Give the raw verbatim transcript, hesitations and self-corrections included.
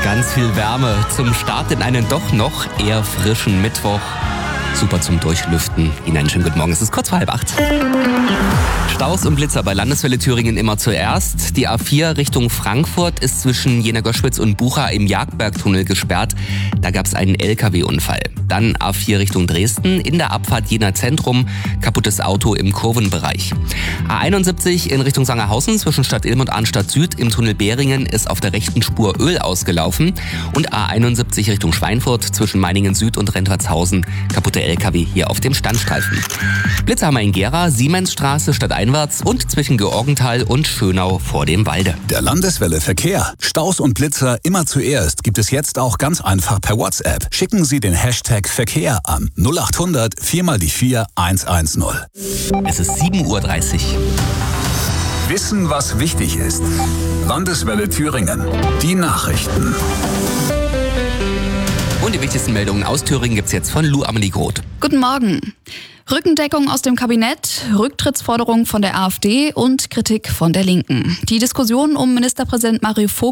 Ganz viel Wärme zum Start in einen doch noch eher frischen Mittwoch. Super zum Durchlüften. Ihnen einen schönen guten Morgen. Es ist kurz vor halb acht. Staus und Blitzer bei Landeswelle Thüringen immer zuerst. Die A vier Richtung Frankfurt ist zwischen Jena-Göschwitz und Bucha im Jagdbergtunnel gesperrt. Da gab es einen L K W-Unfall. Dann A vier Richtung Dresden, in der Abfahrt Jena Zentrum, kaputtes Auto im Kurvenbereich. A einundsiebzig in Richtung Sangerhausen zwischen Stadt Ilm und Arnstadt Süd im Tunnel Beringen ist auf der rechten Spur Öl ausgelaufen. Und A einundsiebzig Richtung Schweinfurt zwischen Meiningen Süd und Rentwertshausen, kaputte L K W hier auf dem Standstreifen. Blitzer haben wir in Gera, Siemensstraße stadteinwärts und zwischen Georgenthal und Schönau vor dem Walde. Der Landeswelle Verkehr. Staus und Blitzer immer zuerst gibt es jetzt auch ganz einfach per WhatsApp. Schicken Sie den Hashtag Verkehr an null acht hundert vier mal die vier eins eins null. Es ist sieben Uhr dreißig. Wissen, was wichtig ist. Landeswelle Thüringen. Die Nachrichten. Und die wichtigsten Meldungen aus Thüringen gibt's jetzt von Lou Amelie Groth. Guten Morgen. Rückendeckung aus dem Kabinett, Rücktrittsforderung von der AfD und Kritik von der Linken. Die Diskussion um Ministerpräsident Mario Vogel